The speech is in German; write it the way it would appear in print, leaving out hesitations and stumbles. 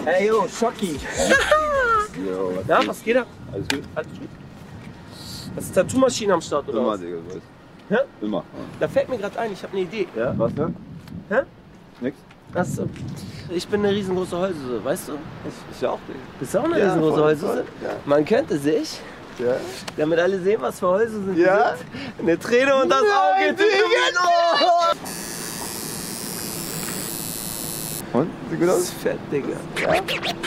Hey, yo, Schocki. Jo, Ja, was geht da? Alles gut? Alles gut? Das ist Tattoo-Maschine am Start, oder Immer, was? Digga, was? Hä? Immer. Da fällt mir gerade ein, ich habe eine Idee. Ja, was denn? Hä? Nix? Achso. Ich bin eine riesengroße Heulsuse, weißt du? Ich auch, Digga. Bist du auch eine Ja, riesengroße voll, Heulsuse? voll, ja. Man könnte sich, Ja? damit alle sehen, was für Heulsusen sie Ja? sind, eine Träne und das Auge drücken. Und? Sieht gut Das aus? ist fett, Digga. Ja?